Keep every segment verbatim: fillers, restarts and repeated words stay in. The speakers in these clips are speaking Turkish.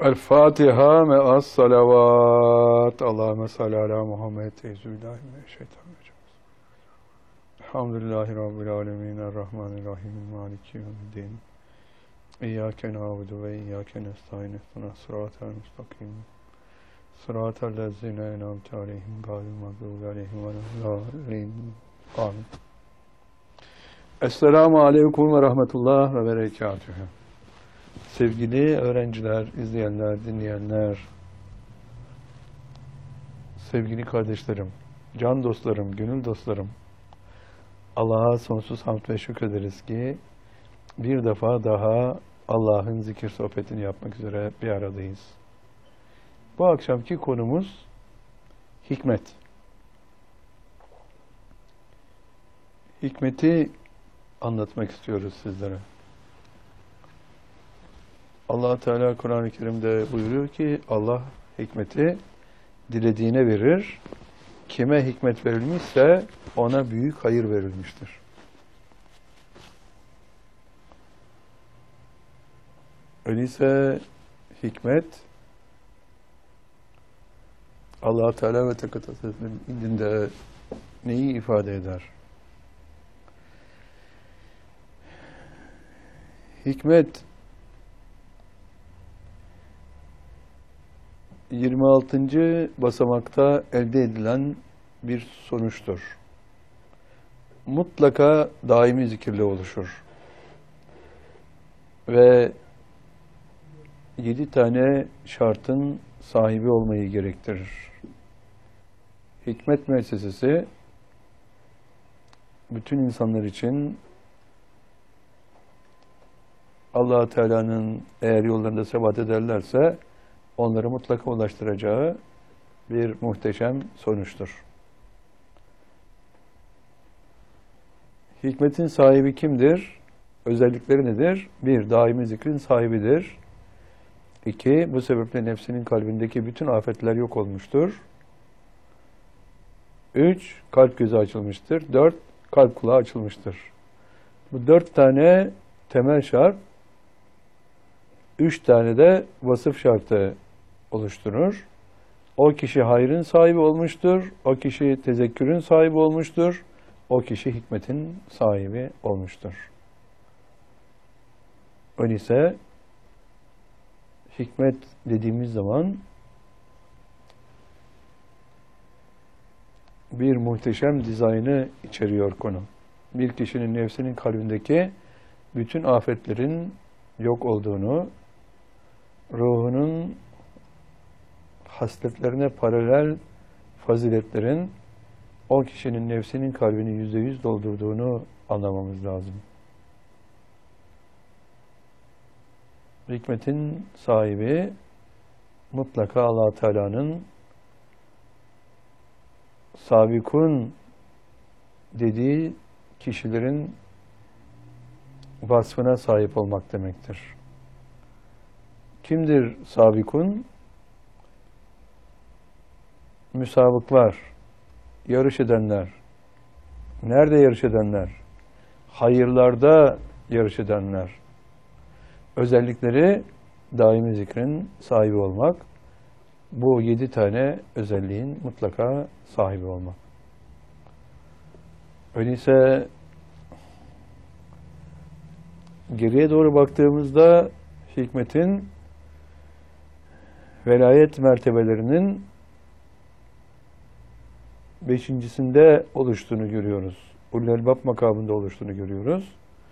El Fatiha me'as salavat. Allahümme salli ala Muhammed. Euzubillahimineşşeytanirracim. Elhamdülillahi Rabbil alemin. Errahmanirrahim. Maliki yevmiddin. İyyâke na'budu ve iyyâke nestaîn. İhdinas sıratal mustakim. Sıratal lezîne en'amte aleyhim gâyril mağdûbi aleyhim veleddâllîn. Amin. Esselamu aleyküm ve rahmetullah ve berekatühü. Sevgili öğrenciler, izleyenler, dinleyenler, sevgili kardeşlerim, can dostlarım, gönül dostlarım, Allah'a sonsuz hamd ve şükrederiz ki bir defa daha Allah'ın zikir sohbetini yapmak üzere bir aradayız. Bu akşamki konumuz hikmet. Hikmeti anlatmak istiyoruz sizlere. Allah Teala Kur'an-ı Kerim'de buyuruyor ki Allah hikmeti dilediğine verir. Kime hikmet verilmişse ona büyük hayır verilmiştir. Öyleyse hikmet Allah Teala ve Tekadüs'ün indinde neyi ifade eder? Hikmet yirmi altıncı basamakta elde edilen bir sonuçtur. Mutlaka daimi zikirle oluşur. Ve yedi tane şartın sahibi olmayı gerektirir. Hikmet müessesesi bütün insanlar için Allah Teala'nın eğer yollarında sebat ederlerse onları mutlaka ulaştıracağı bir muhteşem sonuçtur. Hikmetin sahibi kimdir? Özellikleri nedir? Bir, daimi zikrin sahibidir. İki, bu sebeple nefsinin kalbindeki bütün afetler yok olmuştur. Üç, kalp gözü açılmıştır. Dört, kalp kulağı açılmıştır. Bu dört tane temel şart, üç tane de vasıf şartı oluşturur. O kişi hayrın sahibi olmuştur. O kişi tezekkürün sahibi olmuştur. O kişi hikmetin sahibi olmuştur. Öyleyse hikmet dediğimiz zaman bir muhteşem dizaynı içeriyor konu. Bir kişinin nefsinin kalbindeki bütün afetlerin yok olduğunu, ruhunun hasletlerine paralel faziletlerin o kişinin nefsinin kalbini yüzde yüz doldurduğunu anlamamız lazım. Hikmetin sahibi mutlaka Allah Teala'nın sabikun dediği kişilerin vasfına sahip olmak demektir. Kimdir sabikun? Müsabıklar, yarış edenler. Nerede yarış edenler? Hayırlarda yarış edenler. Özellikleri daimi zikrin sahibi olmak. Bu yedi tane özelliğin mutlaka sahibi olmak. Öyleyse geriye doğru baktığımızda hikmetin velayet mertebelerinin beşincisinde oluştuğunu görüyoruz. Ulul Elbab makamında oluştuğunu görüyoruz.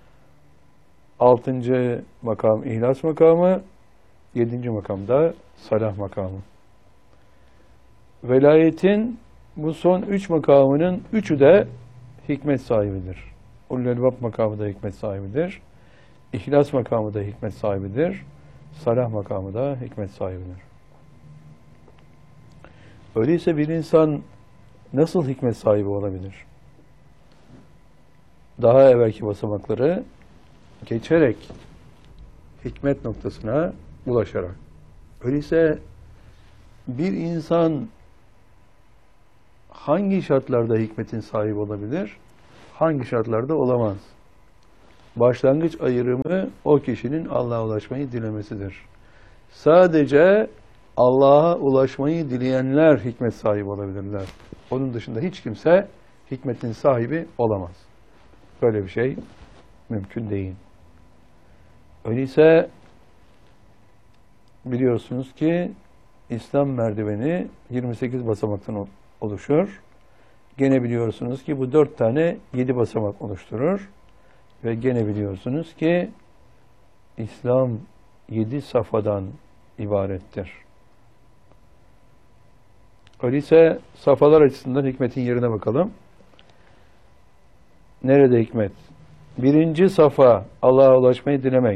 Altıncı makam İhlas makamı, yedinci makamda Salah makamı. Velayetin bu son üç makamının üçü de hikmet sahibidir. Ulul Elbab makamı da hikmet sahibidir. İhlas makamı da hikmet sahibidir. Salah makamı da hikmet sahibidir. Öyleyse bir insan nasıl hikmet sahibi olabilir? Daha evvelki basamakları geçerek hikmet noktasına ulaşarak. Öyleyse bir insan hangi şartlarda hikmetin sahibi olabilir? Hangi şartlarda olamaz? Başlangıç ayrımı o kişinin Allah'a ulaşmayı dilemesidir. Sadece Allah'a ulaşmayı dileyenler hikmet sahibi olabilirler. Onun dışında hiç kimse hikmetin sahibi olamaz. Böyle bir şey mümkün değil. Öyleyse biliyorsunuz ki İslam merdiveni yirmi sekiz basamaktan oluşur. Gene biliyorsunuz ki bu dört tane yedi basamak oluşturur. Ve gene biliyorsunuz ki İslam yedi safhadan ibarettir. Öyleyse safhalar açısından hikmetin yerine bakalım. Nerede hikmet? Birinci safa Allah'a ulaşmayı dilemek.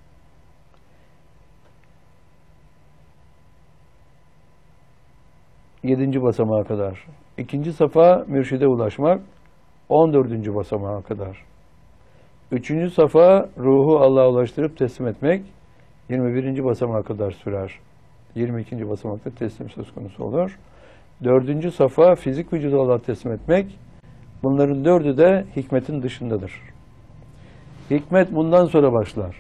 Yedinci basamağa kadar. İkinci safa mürşide ulaşmak. On dördüncü basamağa kadar. Üçüncü safa ruhu Allah'a ulaştırıp teslim etmek. Yirmi birinci basamağa kadar sürer. Yirmi ikinci basamakta teslim söz konusu olur. Dördüncü safa fizik vücudu Allah'a teslim etmek. Bunların dördü de hikmetin dışındadır. Hikmet bundan sonra başlar.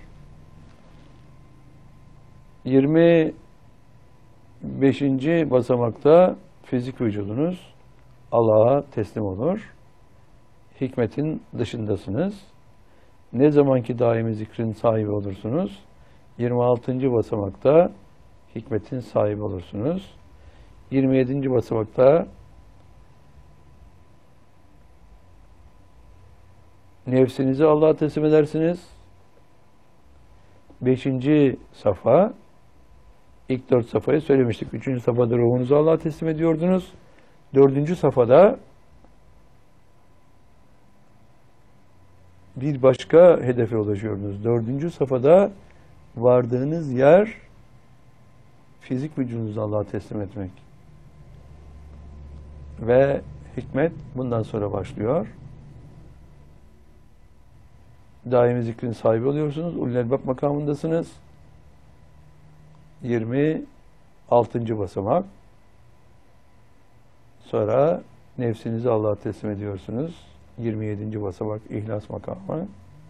Yirmi beşinci basamakta fizik vücudunuz Allah'a teslim olur. Hikmetin dışındasınız. Ne zamanki daimi zikrin sahibi olursunuz? yirmi altıncı basamakta hikmetin sahibi olursunuz. yirmi yedinci basamakta nefsinizi Allah'a teslim edersiniz. beşinci safa, ilk dört safhayı söylemiştik. üçüncü safhada ruhunuzu Allah'a teslim ediyordunuz. dördüncü safhada bir başka hedefe ulaşıyordunuz. Dördüncü safhada vardığınız yer fizik vücudunuzu Allah'a teslim etmek. Ve hikmet bundan sonra başlıyor. Daimi zikrin sahibi oluyorsunuz. Ulul Elbab makamındasınız. yirmi altıncı basamak. Sonra nefsinizi Allah'a teslim ediyorsunuz. yirmi yedinci basamak İhlas makamı.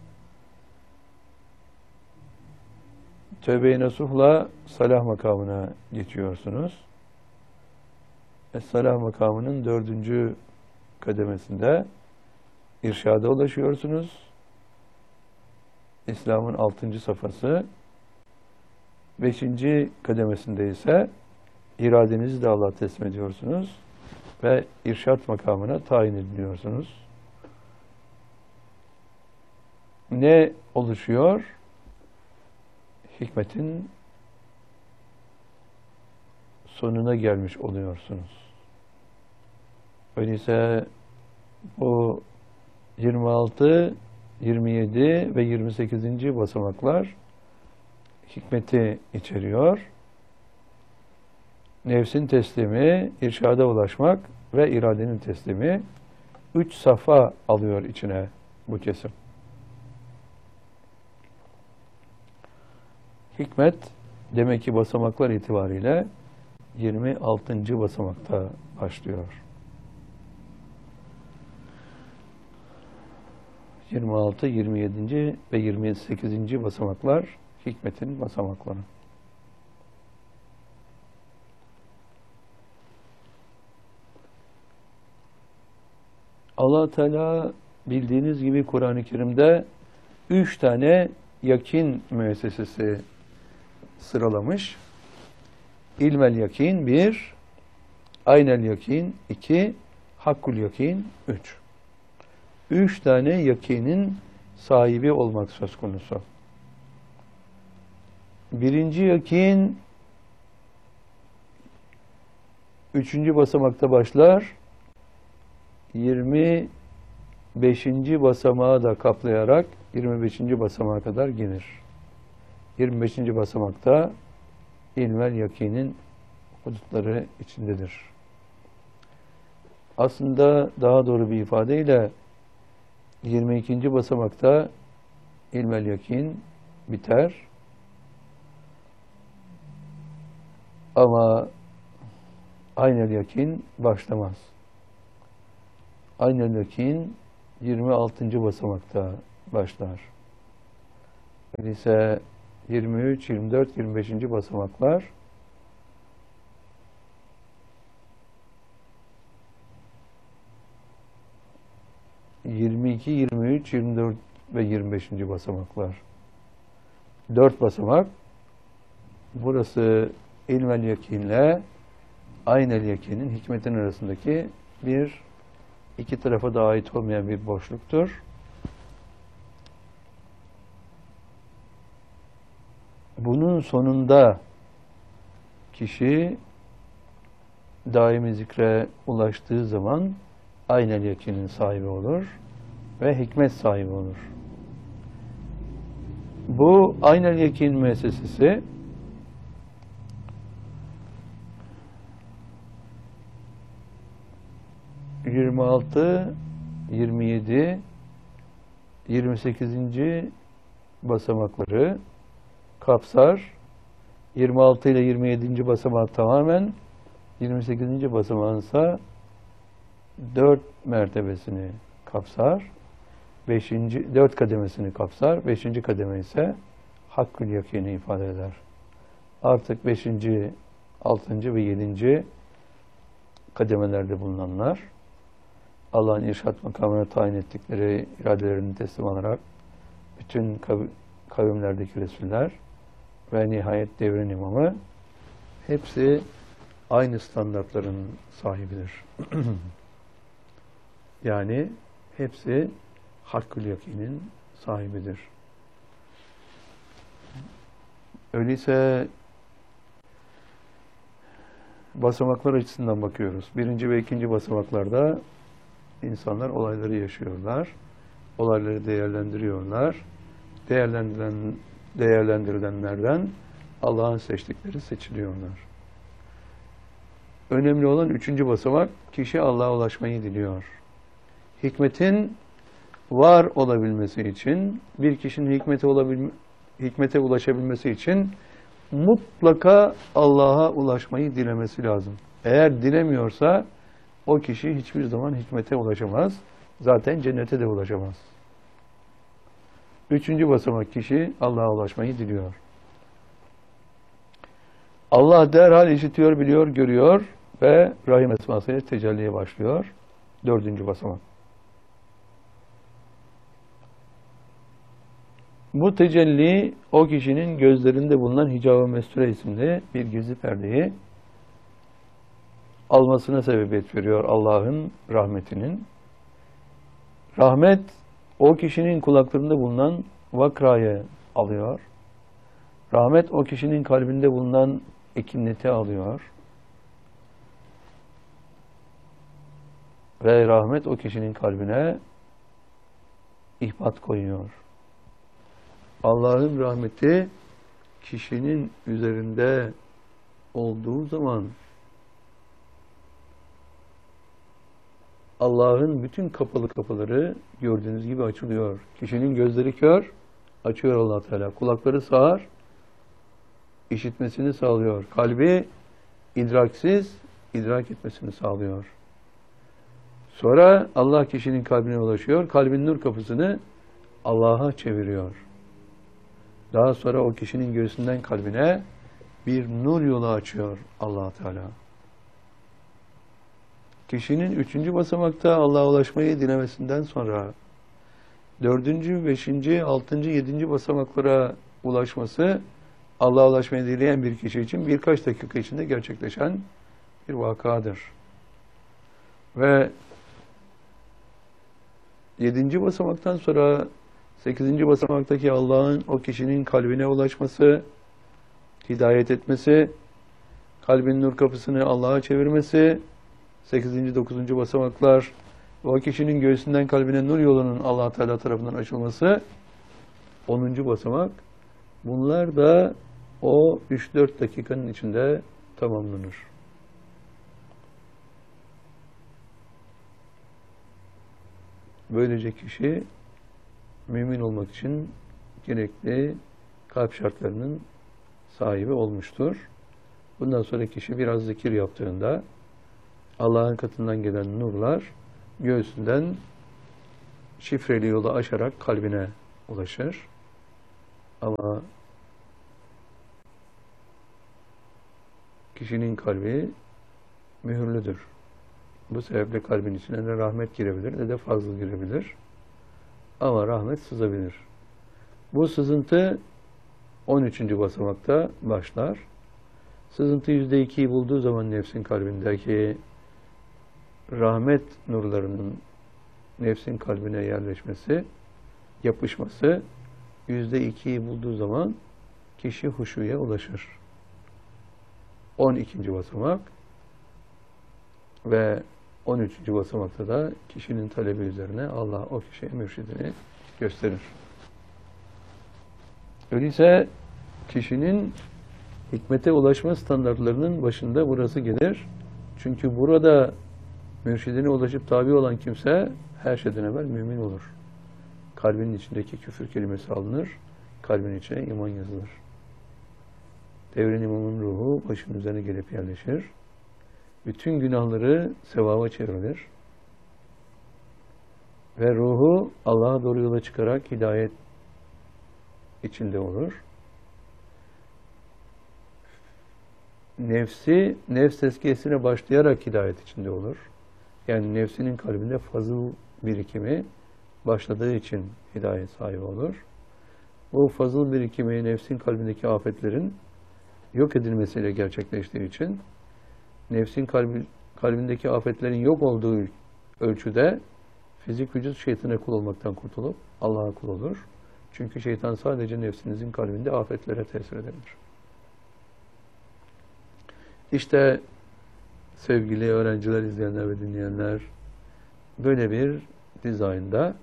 Tövbe-i Nasuh'la Salah makamına geçiyorsunuz. Es-Salah makamının dördüncü kademesinde irşada ulaşıyorsunuz. İslam'ın altıncı safhası. Beşinci kademesinde ise iradenizi de Allah'a teslim ediyorsunuz ve irşat makamına tayin ediliyorsunuz. Ne oluşuyor? Hikmetin sonuna gelmiş oluyorsunuz. Öyleyse bu yirmi altı, yirmi yedi ve yirmi sekizinci basamaklar hikmeti içeriyor. Nefsin teslimi, irşada ulaşmak ve iradenin teslimi. Üç safa alıyor içine bu kesim. Hikmet demek ki basamaklar itibariyle yirmi altıncı basamakta başlıyor. yirmi altı, yirmi yedinci ve yirmi sekizinci basamaklar hikmetin basamakları. Allah Teala bildiğiniz gibi Kur'an-ı Kerim'de üç tane yakin müessesesi sıralamış. İlmel yakin bir, aynel yakin iki, hakkul yakin üç. Üç tane yakinin sahibi olmak söz konusu. Birinci yakin üçüncü basamakta başlar. Yirmi beşinci basamağı da kaplayarak yirmi beşinci basamağa kadar gelir. Yirmi beşinci basamakta ilmel yakinin hudutları içindedir. Aslında daha doğru bir ifadeyle yirmi ikinci basamakta ilmel yakin biter. Ama aynel yakin başlamaz. Aynel yakin yirmi altıncı basamakta başlar. Öyleyse yirmi üç, yirmi dört, yirmi beşinci basamaklar. yirmi iki, yirmi üç, yirmi dört ve yirmi beşinci basamaklar. dört basamak. Burası ilmel yakinle aynel yakinin, hikmetin arasındaki bir, iki tarafa da ait olmayan bir boşluktur. Bunun sonunda kişi daimi zikre ulaştığı zaman aynel yakinin sahibi olur ve hikmet sahibi olur. Bu aynel yakin müessesesi yirmi altı, yirmi yedi, yirmi sekizinci basamakları kapsar. yirmi altı ile yirmi yedinci basamağı tamamen, yirmi sekizinci basamağın ise dört mertebesini kapsar. beşinci dört kademesini kapsar. beşinci kademe ise hakkül yakini ifade eder. Artık beşinci, altıncı ve yedinci kademelerde bulunanlar Allah'ın irşad makamına tayin ettikleri iradelerini teslim alarak bütün kav- kavimlerdeki Resuller ve nihayet devrin imamı hepsi aynı standartların sahibidir. Yani hepsi hakkül yakinin sahibidir. Öyleyse basamaklar açısından bakıyoruz. Birinci ve ikinci basamaklarda insanlar olayları yaşıyorlar. Olayları değerlendiriyorlar. Değerlendirilen, değerlendirilenlerden Allah'ın seçtikleri seçiliyorlar. Önemli olan üçüncü basamak, kişi Allah'a ulaşmayı diliyor. Hikmetin var olabilmesi için, bir kişinin hikmete, olabilme, hikmete ulaşabilmesi için mutlaka Allah'a ulaşmayı dilemesi lazım. Eğer dilemiyorsa o kişi hiçbir zaman hikmete ulaşamaz. Zaten cennete de ulaşamaz. Üçüncü basamak, kişi Allah'a ulaşmayı diliyor. Allah derhal işitiyor, biliyor, görüyor ve Rahim esmasıyla tecelliye başlıyor. Dördüncü basamak. Bu tecelli o kişinin gözlerinde bulunan Hicab-ı Mesture isimli bir gizli perdeyi almasına sebebiyet veriyor Allah'ın rahmetinin. Rahmet o kişinin kulaklarında bulunan vakrayı alıyor. Rahmet o kişinin kalbinde bulunan ekineti alıyor. Ve rahmet o kişinin kalbine ihbat koyuyor. Allah'ın rahmeti kişinin üzerinde olduğu zaman Allah'ın bütün kapalı kapıları gördüğünüz gibi açılıyor. Kişinin gözleri kör, açıyor Allah Teala. Kulakları sağır, işitmesini sağlıyor. Kalbi idraksiz, idrak etmesini sağlıyor. Sonra Allah kişinin kalbine ulaşıyor. Kalbin nur kapısını Allah'a çeviriyor. Daha sonra o kişinin göğsünden kalbine bir nur yolu açıyor Allah Teala. Kişinin üçüncü basamakta Allah'a ulaşmayı dilemesinden sonra dördüncü, beşinci, altıncı, yedinci basamaklara ulaşması Allah'a ulaşmayı dileyen bir kişi için birkaç dakika içinde gerçekleşen bir vakadır. Ve yedinci basamaktan sonra sekizinci basamaktaki Allah'ın o kişinin kalbine ulaşması, hidayet etmesi, kalbin nur kapısını Allah'a çevirmesi, sekizinci, dokuzuncu basamaklar, o kişinin göğsünden kalbine nur yolunun Allah Teala tarafından açılması, onuncu basamak, bunlar da o üç dört dakikanın içinde tamamlanır. Böylece kişi mümin olmak için gerekli kalp şartlarının sahibi olmuştur. Bundan sonra kişi biraz zikir yaptığında Allah'ın katından gelen nurlar göğsünden şifreli yolu aşarak kalbine ulaşır. Ama kişinin kalbi mühürlüdür. Bu sebeple kalbin içine ne rahmet girebilir ne de fazıl girebilir. Ama rahmet sızabilir. Bu sızıntı on üçüncü basamakta başlar. Sızıntı yüzde ikiyi bulduğu zaman nefsin kalbindeki rahmet nurlarının nefsin kalbine yerleşmesi, yapışması yüzde ikiyi bulduğu zaman kişi huşuya ulaşır. on ikinci basamak ve on üçüncü basamakta da kişinin talebi üzerine Allah o kişiye mürşidini gösterir. Öyleyse kişinin hikmete ulaşma standartlarının başında burası gelir. Çünkü burada mürşidine ulaşıp tabi olan kimse her şeyden evvel mümin olur. Kalbinin içindeki küfür kelimesi alınır, kalbin içine iman yazılır. Devrin imamın ruhu başının üzerine gelip yerleşir. Bütün günahları sevaba çevrilir. Ve ruhu Allah'a doğru yola çıkarak hidayet içinde olur. Nefsi, nefs tezkiyesine başlayarak hidayet içinde olur. Yani nefsinin kalbinde fazıl birikimi başladığı için hidayet sahibi olur. Bu fazıl birikimi nefsin kalbindeki afetlerin yok edilmesiyle gerçekleştiği için nefsin kalbi, kalbindeki afetlerin yok olduğu ölçüde fizik vücut şeytana kul olmaktan kurtulup Allah'a kul olur. Çünkü şeytan sadece nefsinizin kalbinde afetlere tesir edebilir. İşte sevgili öğrenciler, izleyenler ve dinleyenler, böyle bir dizaynda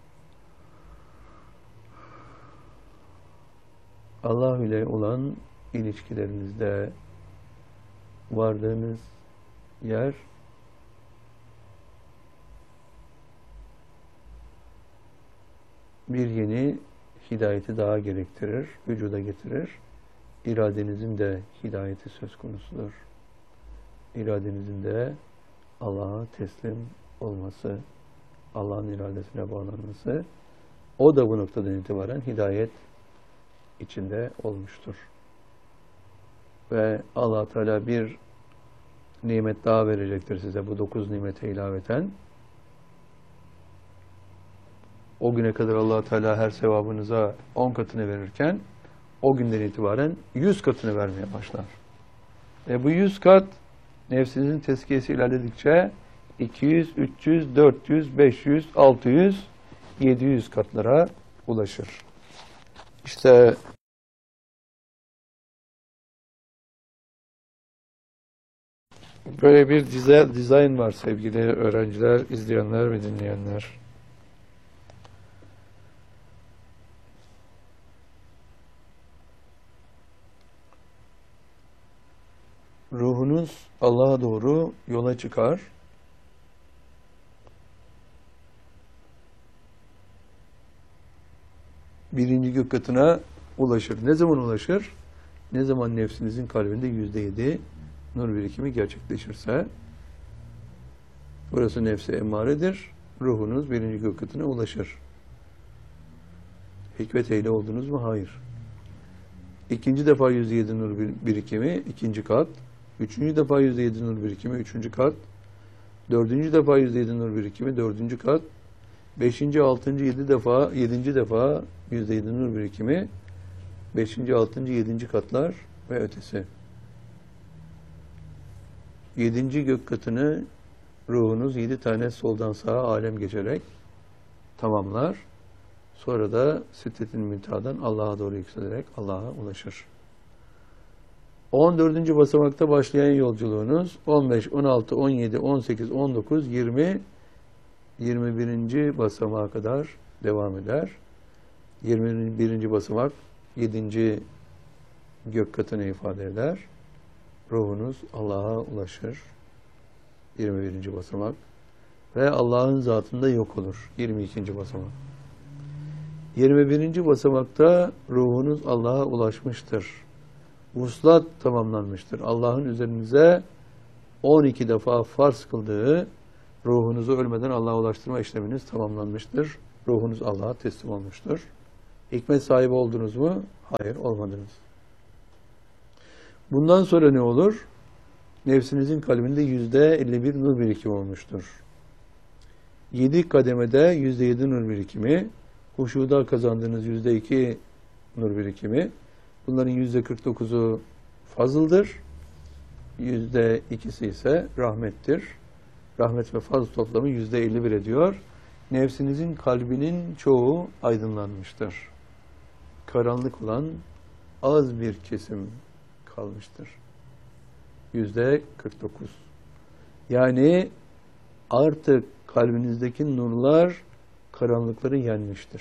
Allah ile olan ilişkilerinizde vardığınız yer bir yeni hidayeti daha gerektirir, vücuda getirir. İradenizin de hidayeti söz konusudur. İradenizin de Allah'a teslim olması, Allah'ın iradesine bağlanması, o da bu noktadan itibaren hidayet içinde olmuştur. Ve Allah Teala bir nimet daha verecektir size bu dokuz nimete ilaveten. O güne kadar Allah Teala her sevabınıza on katını verirken o günden itibaren yüz katını vermeye başlar. Ve bu yüz kat nefsinizin tezkiyesi ilerledikçe iki yüz, üç yüz, dört yüz, beş yüz, altı yüz, yedi yüz katlara ulaşır. İşte böyle bir dizayn var sevgili öğrenciler, izleyenler ve dinleyenler. Ruhunuz Allah'a doğru yola çıkar. Birinci gök katına ulaşır. Ne zaman ulaşır? Ne zaman nefsinizin kalbinde yüzde yedi nur birikimi gerçekleşirse, burası nefse emmaredir. Ruhunuz birinci gök katına ulaşır. Hikmet ehli oldunuz mu? Hayır. İkinci defa yüzde yedi nur birikimi, ikinci kat. Üçüncü defa yüzde yedi nur birikimi, üçüncü kat. Dördüncü defa yüzde yedi nur birikimi, dördüncü kat. Beşinci, altıncı, yedi defa, yedinci defa yüzde yedi nur birikimi, beşinci, altıncı, yedinci katlar ve ötesi. Yedinci gök katını ruhunuz yedi tane soldan sağa alem geçerek tamamlar. Sonra da Sidret-i Münteha'dan Allah'a doğru yükselerek Allah'a ulaşır. on dördüncü basamakta başlayan yolculuğunuz on beş, on altı, on yedi, on sekiz, on dokuz, yirmi, yirmi birinci basamağa kadar devam eder. yirmi birinci basamak yedinci gök katını ifade eder. Ruhunuz Allah'a ulaşır. yirmi birinci basamak. Ve Allah'ın zatında yok olur. yirmi ikinci basamak. yirmi birinci basamakta ruhunuz Allah'a ulaşmıştır. Vuslat tamamlanmıştır. Allah'ın üzerinize on iki defa farz kıldığı ruhunuzu ölmeden Allah'a ulaştırma işleminiz tamamlanmıştır. Ruhunuz Allah'a teslim olmuştur. Hikmet sahibi oldunuz mu? Hayır, olmadınız. Bundan sonra ne olur? nefsinizin kalbinde yüzde elli bir nur birikimi olmuştur. Yedi kademede yüzde yedi nur birikimi, huşuda kazandığınız yüzde iki nur birikimi, bunların yüzde kırk dokuzu fazıldır, yüzde ikisi ise rahmettir. Rahmet ve fazl toplamı yüzde elli bir ediyor. Nefsinizin kalbinin çoğu aydınlanmıştır. Karanlık olan az bir kesim kalmıştır. Yüzde kırk dokuz. Yani artık kalbinizdeki nurlar karanlıkları yenmiştir.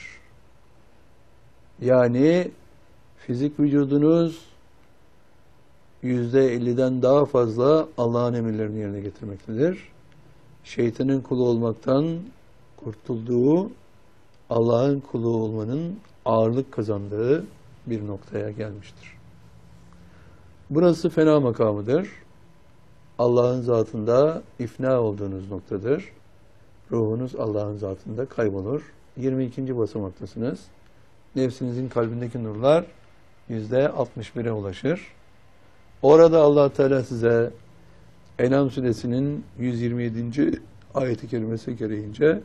Yani fizik vücudunuz yüzde elliden daha fazla Allah'ın emirlerini yerine getirmektedir. Şeytanın kulu olmaktan kurtulduğu, Allah'ın kulu olmanın ağırlık kazandığı bir noktaya gelmiştir. Burası fena makamıdır. Allah'ın zatında ifna olduğunuz noktadır. Ruhunuz Allah'ın zatında kaybolur. yirmi ikinci basamaktasınız. Nefsinizin kalbindeki nurlar yüzde altmış bire ulaşır. Orada Allah Teala size En'am suresinin yüz yirmi yedinci ayeti kerimesi gereğince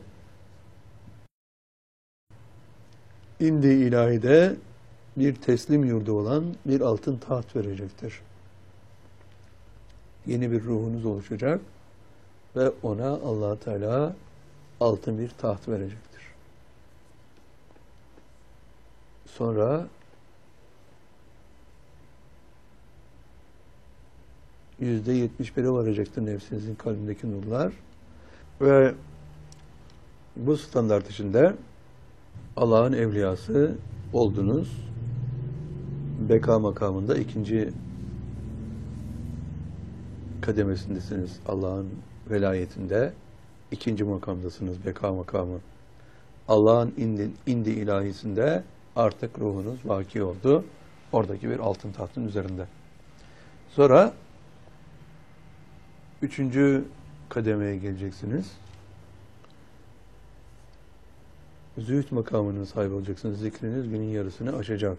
indi ilahide bir teslim yurdu olan bir altın taht verecektir. Yeni bir ruhunuz oluşacak ve ona Allah Teala altın bir taht verecektir. Sonra yüzde yetmiş bire varacaktır nefsinizin kalbindeki nurlar ve bu standart içinde Allah'ın evliyası oldunuz. Beka makamında ikinci kademesindesiniz. Allah'ın velayetinde ikinci makamdasınız. Beka makamı. Allah'ın indi, indi ilahisinde artık ruhunuz vaki oldu. Oradaki bir altın tahtın üzerinde. Sonra üçüncü kademeye geleceksiniz. Zühd makamının sahibi olacaksınız. Zikriniz günün yarısını aşacak.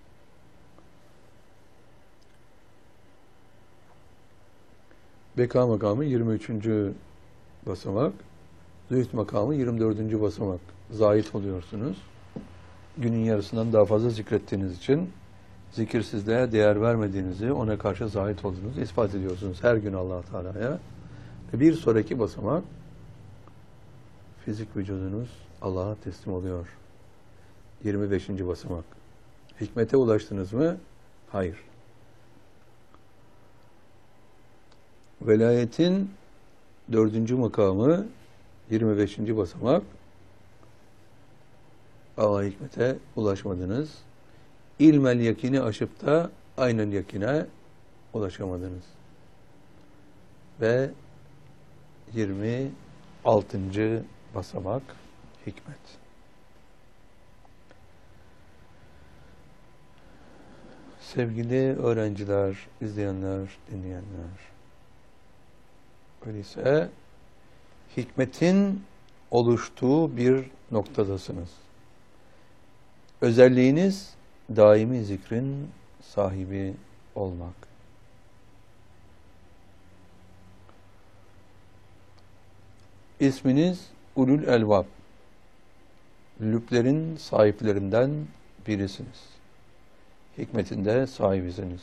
Beka makamı yirmi üçüncü basamak. Zühd makamı yirmi dördüncü basamak. Zahit oluyorsunuz. Günün yarısından daha fazla zikrettiğiniz için zikirsizliğe değer vermediğinizi, ona karşı zahit olduğunuzu ispat ediyorsunuz her gün Allah Teala'ya. Ve bir sonraki basamak fizik vücudunuz Allah'a teslim oluyor. yirmi beşinci basamak. Hikmete ulaştınız mı? Hayır. Velayetin dördüncü makamı yirmi beşinci basamak. Ama hikmete ulaşmadınız. İlmel yakini aşıp da aynen yakine ulaşamadınız. Ve yirmi altıncı basamak hikmet. Sevgili öğrenciler, izleyenler, dinleyenler. Öyleyse hikmetin oluştuğu bir noktadasınız. Özelliğiniz daimi zikrin sahibi olmak. İsminiz Ulul Elbab. Lüblerin sahiplerinden birisiniz. Hikmetinde sahibisiniz.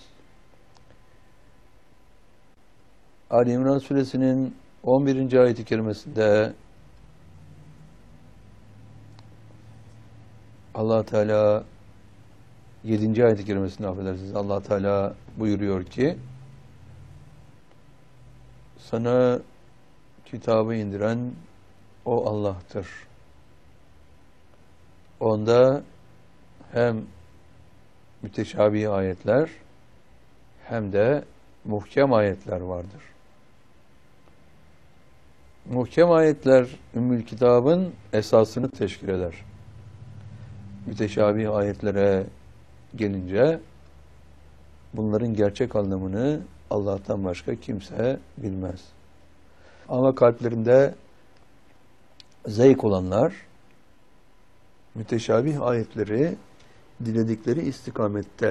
Ali İmran suresinin on birinci ayet-i kerimesinde Allah Teala yedinci ayet-i kerimesinde affedersiniz. Allah Teala buyuruyor ki sana kitabı indiren o Allah'tır. Onda hem müteşabih ayetler hem de muhkem ayetler vardır. Muhkem ayetler Ümmül Kitab'ın esasını teşkil eder. Müteşabih ayetlere gelince bunların gerçek anlamını Allah'tan başka kimse bilmez. Ama kalplerinde zevk olanlar müteşabih ayetleri diledikleri istikamette